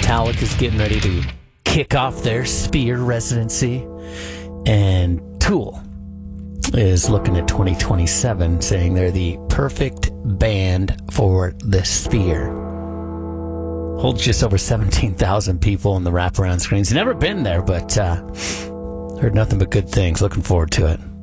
Metallica's getting ready to kick off their Sphere residency. And Tool is looking at 2027, saying they're the perfect band for the Sphere. Holds just over 17,000 people in the wraparound screens. Never been there, but heard nothing but good things. Looking forward to it.